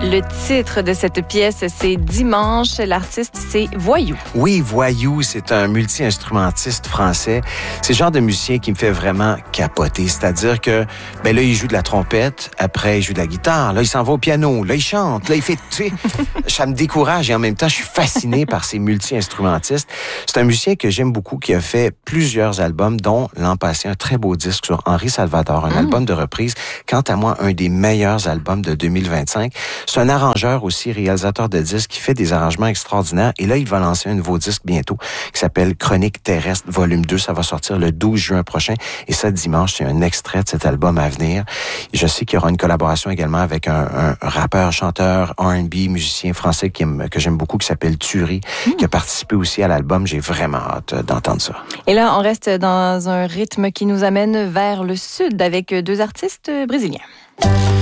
Le titre de cette pièce, c'est Dimanche. L'artiste, c'est Voyou. Oui, Voyou, c'est un multi-instrumentiste français. C'est le genre de musicien qui me fait vraiment capoter. C'est-à-dire que, là, il joue de la trompette, après, il joue de la guitare, là, il s'en va au piano, là, il chante, là, il fait, tu sais, ça me décourage et en même temps, je suis fasciné par ces multi-instrumentistes. C'est un musicien que j'aime beaucoup, qui a fait plusieurs albums, dont l'an passé, un très beau disque sur Henri Salvador, un album de reprise. Quant à moi, un des meilleurs albums de 2025. C'est un arrangeur aussi, réalisateur de disques, qui fait des arrangements extraordinaires. Et là, il va lancer un nouveau disque bientôt qui s'appelle Chronique terrestre, volume 2. Ça va sortir le 12 juin prochain. Et ça, dimanche, c'est un extrait de cet album à venir. Et je sais qu'il y aura une collaboration également avec un rappeur, chanteur, R&B, musicien français que j'aime beaucoup, qui s'appelle Thury, qui a participé aussi à l'album. J'ai vraiment hâte d'entendre ça. Et là, on reste dans un rythme qui nous amène vers le sud avec deux artistes brésiliens.